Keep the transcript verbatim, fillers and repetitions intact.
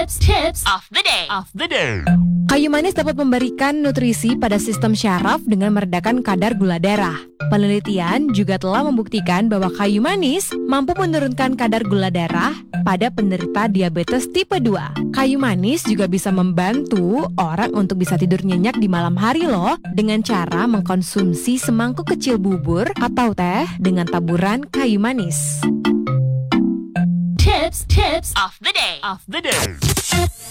Tips, tips of the day. Of the day. Kayu manis dapat memberikan nutrisi pada sistem syaraf dengan meredakan kadar gula darah. Penelitian juga telah membuktikan bahwa kayu manis mampu menurunkan kadar gula darah pada penderita diabetes tipe dua. Kayu manis juga bisa membantu orang untuk bisa tidur nyenyak di malam hari loh, dengan cara mengkonsumsi semangkuk kecil bubur atau teh dengan taburan kayu manis. Tips, tips of the day. Of the day.